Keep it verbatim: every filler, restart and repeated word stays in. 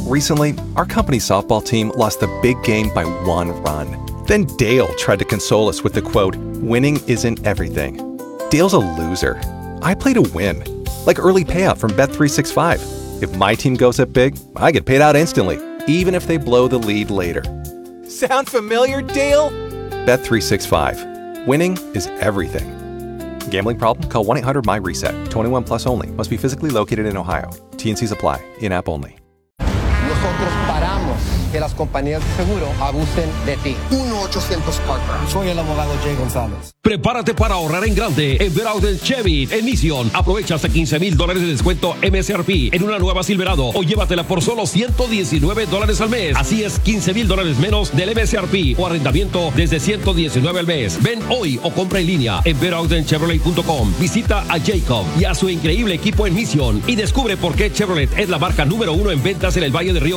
Recently, our company's softball team lost the big game by one run. Then Dale tried to console us with the quote, "Winning isn't everything." Dale's a loser. I play to win. Like early payout from Bet three sixty-five. If my team goes up big, I get paid out instantly, even if they blow the lead later. Sound familiar, Dale? Bet three sixty-five. Winning is everything. Gambling problem? Call one eight hundred M Y reset. twenty-one plus only. Must be physically located in Ohio. T N Cs apply. In-app only. Nosotros paramos que las compañías de seguro abusen de ti. uno ochocientos Parker. Soy el abogado Jay González. Prepárate para ahorrar en grande en Verauto Chevy en Mission. Aprovecha hasta quince mil dólares de descuento M S R P en una nueva Silverado o llévatela por solo ciento diecinueve dólares al mes. Así es, quince mil dólares menos del M S R P o arrendamiento desde ciento diecinueve al mes. Ven hoy o compra en línea en verauto chevrolet punto com. Visita a Jacob y a su increíble equipo en Mission y descubre por qué Chevrolet es la marca número uno en ventas en el Valle de Río